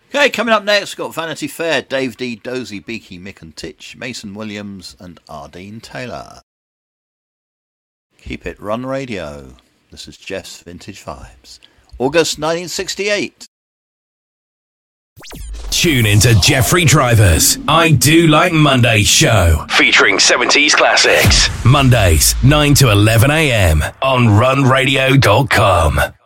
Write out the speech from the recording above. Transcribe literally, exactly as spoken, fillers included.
Okay, coming up next, we've got Vanity Fair, Dave D, Dozy, Beaky, Mick and Titch, Mason Williams and Ardeen Taylor. Keep it Run Radio. This is Jeff's Vintage Vibes. August nineteen sixty-eight. Tune into Jeffrey Driver's I Do Like Mondays show, featuring seventies classics. Mondays, nine to eleven a.m. on run radio dot com.